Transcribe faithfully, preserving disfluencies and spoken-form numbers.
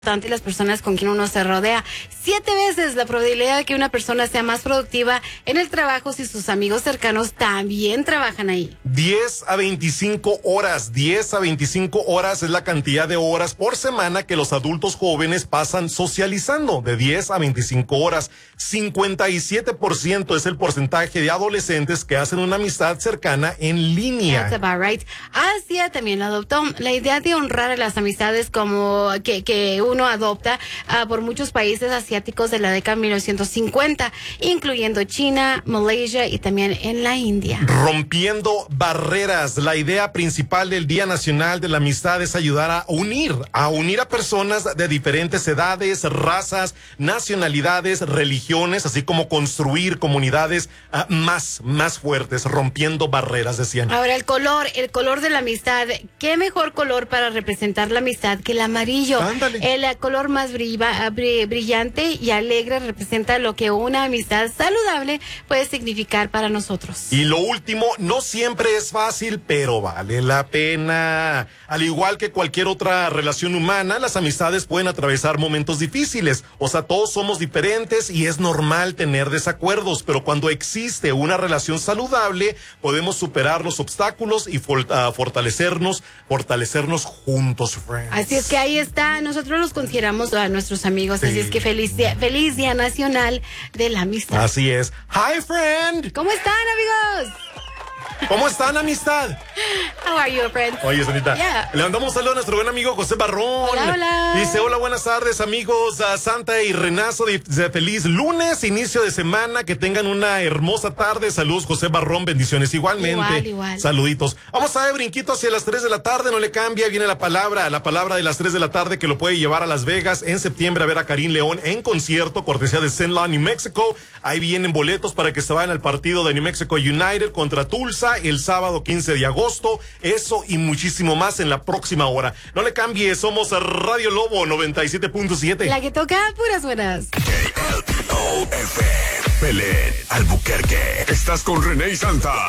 Y las personas con quien uno se rodea. Siete veces la probabilidad de que una persona sea más productiva en el trabajo si sus amigos cercanos también trabajan ahí. diez a veinticinco horas. diez a veinticinco horas es la cantidad de horas por semana que los adultos jóvenes pasan socializando. De diez a veinticinco horas. cincuenta y siete por ciento es el porcentaje de adolescentes que hacen una amistad cercana en línea. That's about right. Asia también adoptó la idea de honrar a las amistades como que, que uno adopta uh, por muchos países asiáticos de la década de mil novecientos cincuenta, incluyendo China, Malaysia y también en la India. Rompiendo barreras. La idea principal del Día Nacional de la Amistad es ayudar a unir, a unir a personas de diferentes edades, razas, nacionalidades, religiones, así como construir comunidades uh, más, más fuertes, rompiendo barreras, decían. Ahora, el color, el color de la amistad. ¿Qué mejor color para representar la amistad que el amarillo? Ándale. El color más briva, brillante y alegre representa lo que una amistad saludable puede significar para nosotros. Y lo último, no siempre es fácil, pero vale la pena. Al igual que cualquier otra relación humana, las amistades pueden atravesar momentos difíciles. O sea, todos somos diferentes y es normal tener desacuerdos, pero cuando existe una relación saludable, podemos superar los obstáculos y for, uh, fortalecernos, fortalecernos juntos, friends. Así es que ahí está, nosotros los consideramos a nuestros amigos, sí. Así es que feliz día, feliz día nacional de la amistad. Así es. Hi, friend. ¿Cómo están, amigos? ¿Cómo están, amistad? How are you, friend? Oye, Sonita, yeah. Le mandamos un saludo a nuestro buen amigo José Barrón. Hola, hola. Dice, hola, buenas tardes, amigos. A Santa y Renazo, de, de feliz lunes, inicio de semana. Que tengan una hermosa tarde. Saludos, José Barrón, bendiciones igualmente. Igual, igual. Saluditos. Vamos a ver, brinquito hacia las tres de la tarde, no le cambia. Viene la palabra, la palabra de las tres de la tarde que lo puede llevar a Las Vegas en septiembre a ver a Karim León en concierto, cortesía de Zen Law, New Mexico. Ahí vienen boletos para que se vayan al partido de New Mexico United contra Tulsa el sábado quince de agosto. Eso y muchísimo más en la próxima hora. No le cambie, somos Radio Lobo noventa y siete punto siete. La que toca puras buenas. K L O F Belén, Albuquerque. Estás con René y Santa.